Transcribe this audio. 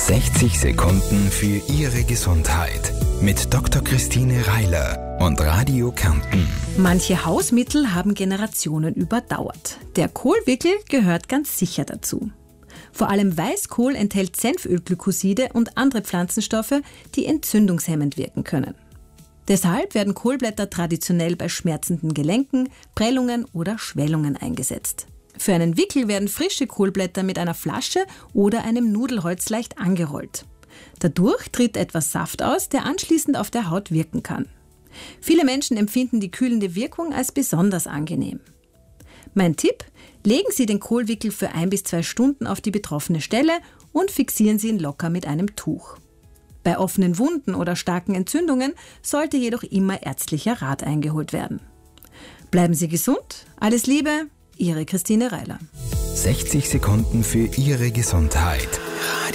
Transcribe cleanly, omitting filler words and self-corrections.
60 Sekunden für Ihre Gesundheit mit Dr. Christine Reiler und Radio Kärnten. Manche Hausmittel haben Generationen überdauert. Der Kohlwickel gehört ganz sicher dazu. Vor allem Weißkohl enthält Senfölglykoside und andere Pflanzenstoffe, die entzündungshemmend wirken können. Deshalb werden Kohlblätter traditionell bei schmerzenden Gelenken, Prellungen oder Schwellungen eingesetzt. Für einen Wickel werden frische Kohlblätter mit einer Flasche oder einem Nudelholz leicht angerollt. Dadurch tritt etwas Saft aus, der anschließend auf der Haut wirken kann. Viele Menschen empfinden die kühlende Wirkung als besonders angenehm. Mein Tipp: Legen Sie den Kohlwickel für 1 bis 2 Stunden auf die betroffene Stelle und fixieren Sie ihn locker mit einem Tuch. Bei offenen Wunden oder starken Entzündungen sollte jedoch immer ärztlicher Rat eingeholt werden. Bleiben Sie gesund, alles Liebe, Ihre Christine Reiler. 60 Sekunden für Ihre Gesundheit.